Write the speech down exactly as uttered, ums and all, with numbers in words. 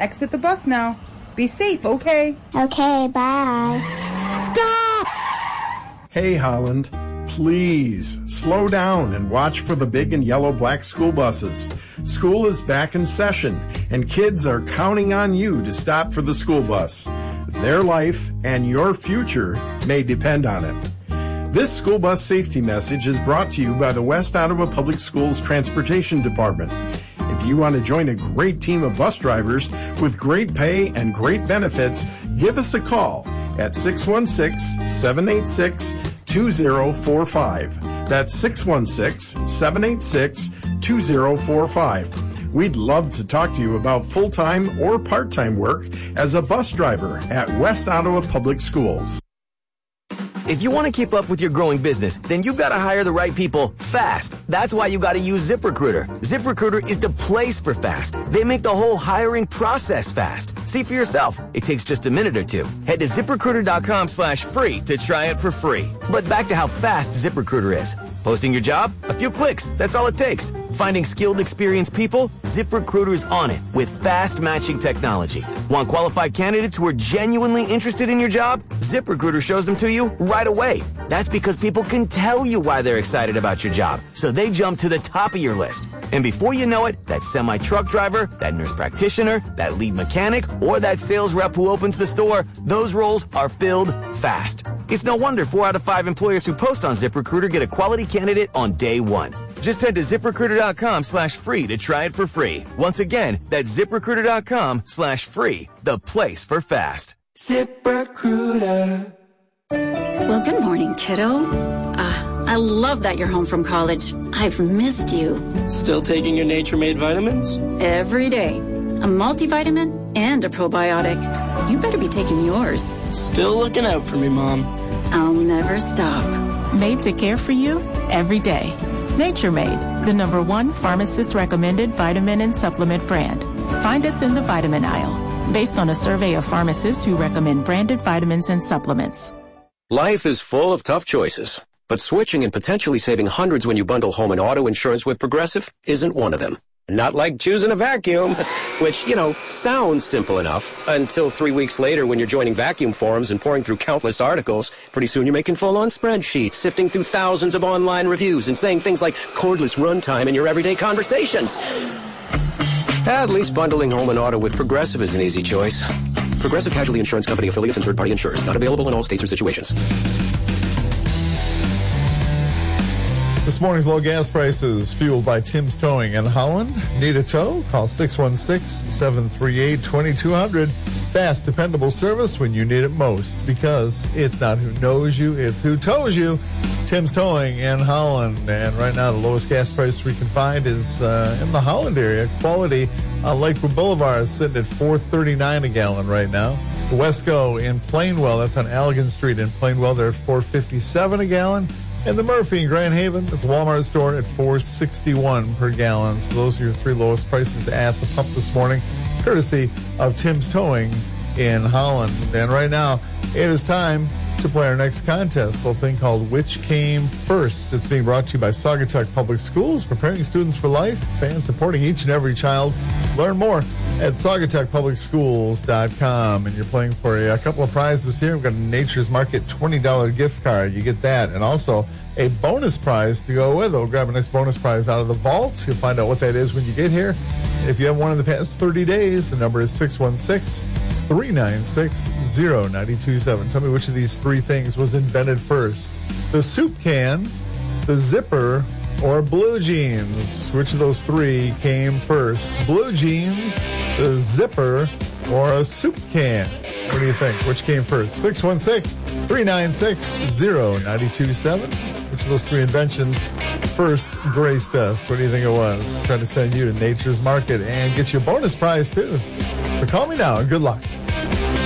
exit the bus now. Be safe, okay? Okay, bye. Stop! Hey, Holland. Please slow down and watch for the big and yellow black school buses. School is back in session, and kids are counting on you to stop for the school bus. Their life and your future may depend on it. This school bus safety message is brought to you by the West Ottawa Public Schools Transportation Department. If you want to join a great team of bus drivers with great pay and great benefits, give us a call at six one six, seven eight six, two zero four five. That's six one six, seven eight six, two zero four five. We'd love to talk to you about full-time or part-time work as a bus driver at West Ottawa Public Schools. If you want to keep up with your growing business, then you've got to hire the right people fast. That's why you got to use ZipRecruiter. ZipRecruiter is the place for fast. They make the whole hiring process fast. See for yourself. It takes just a minute or two. Head to ZipRecruiter.com slash free to try it for free. But back to how fast ZipRecruiter is. Posting your job? A few clicks. That's all it takes. Finding skilled, experienced people? ZipRecruiter's on it with fast matching technology. Want qualified candidates who are genuinely interested in your job? ZipRecruiter shows them to you right away. That's because people can tell you why they're excited about your job, so they jump to the top of your list. And before you know it, that semi-truck driver, that nurse practitioner, that lead mechanic, or that sales rep who opens the store, those roles are filled fast. It's no wonder four out of five employers who post on ZipRecruiter get a quality candidate on day one. Just head to ZipRecruiter.com slash free to try it for free. Once again, that's ZipRecruiter.com slash free, the place for fast. ZipRecruiter. Well, good morning, kiddo. Uh, I love that you're home from college. I've missed you. Still taking your Nature-Made vitamins? Every day. A multivitamin and a probiotic. You better be taking yours. Still looking out for me, Mom. I'll never stop. Made to care for you every day. Nature-Made, the number one pharmacist-recommended vitamin and supplement brand. Find us in the vitamin aisle, based on a survey of pharmacists who recommend branded vitamins and supplements. Life is full of tough choices, but switching and potentially saving hundreds when you bundle home and auto insurance with Progressive isn't one of them. Not like choosing a vacuum, which, you know, sounds simple enough until three weeks later when you're joining vacuum forums and pouring through countless articles. Pretty soon you're making full-on spreadsheets, sifting through thousands of online reviews and saying things like cordless runtime in your everyday conversations. At least bundling home and auto with Progressive is an easy choice. Progressive Casualty Insurance Company affiliates and third-party insurers. Not available in all states or situations. This morning's low gas prices fueled by Tim's Towing in Holland. Need a tow? Call six one six, seven three eight, two two zero zero. Fast, dependable service when you need it most, because it's not who knows you, it's who tows you. Tim's Towing in Holland. And right now the lowest gas price we can find is uh, in the Holland area. Quality on Lakewood Boulevard is sitting at four thirty-nine a gallon right now. Wesco in Plainwell, that's on Allegan Street in Plainwell, they're at four fifty-seven a gallon. And the Murphy in Grand Haven at the Walmart store at four sixty-one per gallon. So those are your three lowest prices at the pump this morning, courtesy of Tim's Towing in Holland. And right now, it is time to play our next contest, a little thing called Which Came First. It's being brought to you by Saugatuck Public Schools, preparing students for life and supporting each and every child. Learn more at saugatuck public schools dot com. And you're playing for a, a couple of prizes here. We've got a Nature's Market twenty dollars gift card. You get that. And also a bonus prize to go with it. We'll grab a nice bonus prize out of the vault. You'll find out what that is when you get here. If you have one in the past thirty days, the number is six one six, three nine six, zero nine two seven. Tell me which of these three things was invented first. The soup can, the zipper, or blue jeans. Which of those three came first? Blue jeans, the zipper, or a soup can? What do you think? Which came first? six one six, three nine six, zero nine two seven. Which of those three inventions first graced us? What do you think it was? Trying to send you to Nature's Market and get you a bonus prize, too. So call me now and good luck.